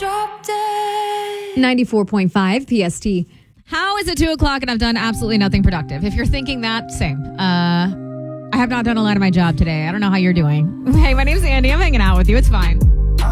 drop dead. 94.5 PST. How is it 2 o'clock and I've done absolutely nothing productive? If you're thinking that, same. I have not done a lot of my job today. I don't know how you're doing. Hey, my name's Andy. I'm hanging out with you. It's fine.